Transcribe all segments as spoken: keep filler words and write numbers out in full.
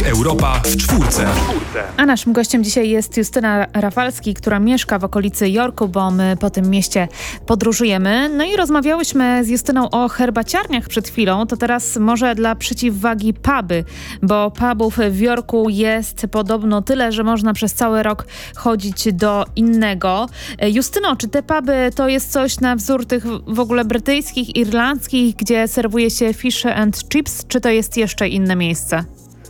Europa w czwórce. A naszym gościem dzisiaj jest Justyna Rafalski, która mieszka w okolicy Yorku, bo my po tym mieście podróżujemy. No i rozmawiałyśmy z Justyną o herbaciarniach przed chwilą, to teraz może dla przeciwwagi puby, bo pubów w Yorku jest podobno tyle, że można przez cały rok chodzić do innego. Justyno, czy te puby to jest coś na wzór tych w ogóle brytyjskich, irlandzkich, gdzie serwuje się fish and chips, czy to jest jeszcze inne miejsce?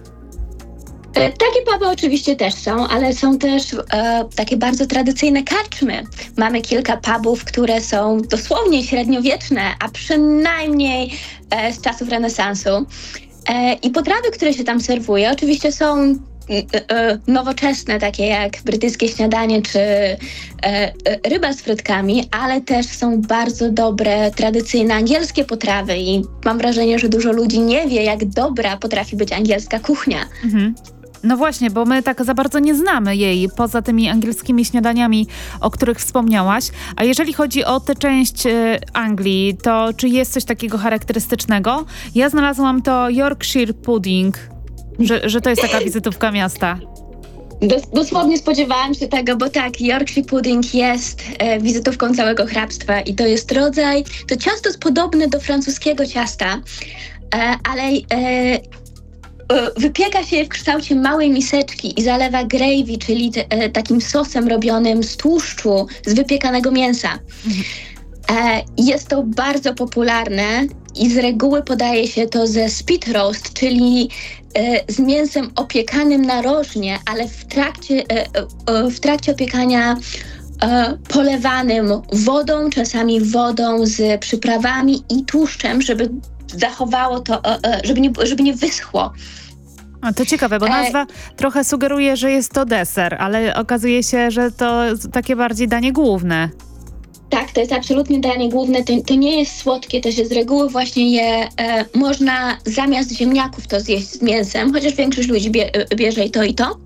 Takie puby oczywiście też są, ale są też e, takie bardzo tradycyjne karczmy. Mamy kilka pubów, które są dosłownie średniowieczne, a przynajmniej e, z czasów renesansu. E, I potrawy, które się tam serwuje, oczywiście są e, e, nowoczesne, takie jak brytyjskie śniadanie czy e, e, ryba z frytkami, ale też są bardzo dobre, tradycyjne angielskie potrawy i mam wrażenie, że dużo ludzi nie wie, jak dobra potrafi być angielska kuchnia. Mhm. No właśnie, bo my tak za bardzo nie znamy jej, poza tymi angielskimi śniadaniami, o których wspomniałaś. A jeżeli chodzi o tę część y, Anglii, to czy jest coś takiego charakterystycznego? Ja znalazłam to Yorkshire pudding, że, że to jest taka wizytówka miasta. Dos- dosłownie spodziewałam się tego, bo tak, Yorkshire pudding jest e, wizytówką całego hrabstwa i to jest rodzaj, to ciasto jest podobne do francuskiego ciasta, e, ale e, wypieka się w kształcie małej miseczki i zalewa gravy, czyli te, e, takim sosem robionym z tłuszczu, z wypiekanego mięsa. Mhm. E, jest to bardzo popularne i z reguły podaje się to ze spit roast, czyli e, z mięsem opiekanym narożnie, ale w trakcie, e, e, w trakcie opiekania e, polewanym wodą, czasami wodą z przyprawami i tłuszczem, żeby zachowało to, e, e, żeby, nie, żeby nie wyschło. A to ciekawe, bo nazwa e... trochę sugeruje, że jest to deser, ale okazuje się, że to takie bardziej danie główne. Tak, to jest absolutnie danie główne. To, to nie jest słodkie, to się z reguły właśnie je, e, można zamiast ziemniaków to zjeść z mięsem, chociaż większość ludzi bie, bierze i to i to.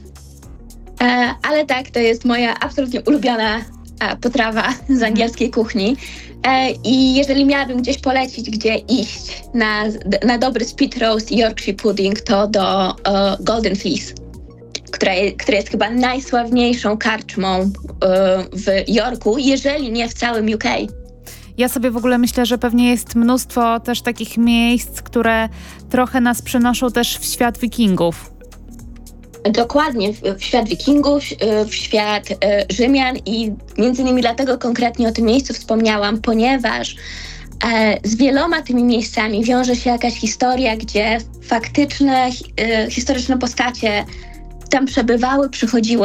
E, ale tak, to jest moja absolutnie ulubiona e, potrawa z angielskiej kuchni. E, I jeżeli miałabym gdzieś polecić, gdzie iść na, na dobry spit roast i Yorkshire pudding, to do e, Golden Fleece, która, je, która jest chyba najsławniejszą karczmą e, w Yorku, jeżeli nie w całym U K. Ja sobie w ogóle myślę, że pewnie jest mnóstwo też takich miejsc, które trochę nas przenoszą też w świat wikingów. Dokładnie, w, w świat wikingów, w świat e, Rzymian i między innymi dlatego konkretnie o tym miejscu wspomniałam, ponieważ e, z wieloma tymi miejscami wiąże się jakaś historia, gdzie faktyczne, e, historyczne postacie tam przebywały, przychodziły